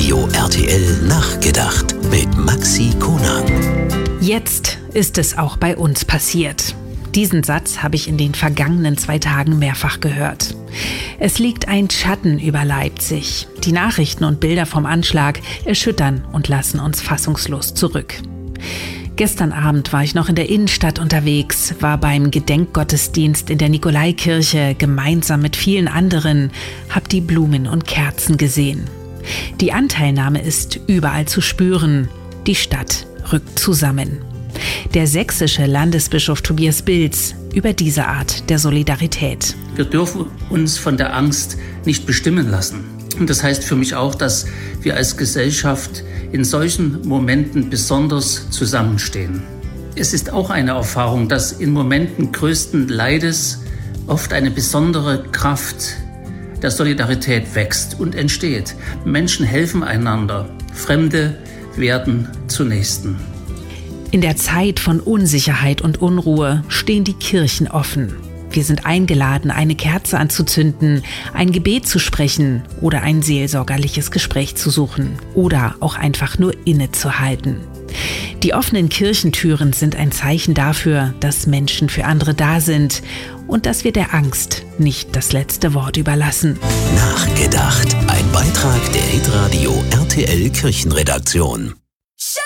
Hitradio RTL Nachgedacht mit Maxi Konang. Jetzt ist es auch bei uns passiert. Diesen Satz habe ich in den vergangenen 2 Tagen mehrfach gehört. Es liegt ein Schatten über Leipzig. Die Nachrichten und Bilder vom Anschlag erschüttern und lassen uns fassungslos zurück. Gestern Abend war ich noch in der Innenstadt unterwegs, war beim Gedenkgottesdienst in der Nikolaikirche gemeinsam mit vielen anderen, hab die Blumen und Kerzen gesehen. Die Anteilnahme ist überall zu spüren. Die Stadt rückt zusammen. Der sächsische Landesbischof Tobias Bilz über diese Art der Solidarität. Wir dürfen uns von der Angst nicht bestimmen lassen. Und das heißt für mich auch, dass wir als Gesellschaft in solchen Momenten besonders zusammenstehen. Es ist auch eine Erfahrung, dass in Momenten größten Leides oft eine besondere Kraft der Solidarität wächst und entsteht. Menschen helfen einander, Fremde werden zu Nächsten. In der Zeit von Unsicherheit und Unruhe stehen die Kirchen offen. Wir sind eingeladen, eine Kerze anzuzünden, ein Gebet zu sprechen oder ein seelsorgerliches Gespräch zu suchen oder auch einfach nur innezuhalten. Die offenen Kirchentüren sind ein Zeichen dafür, dass Menschen für andere da sind und dass wir der Angst nicht das letzte Wort überlassen. Nachgedacht. Ein Beitrag der Hitradio RTL Kirchenredaktion.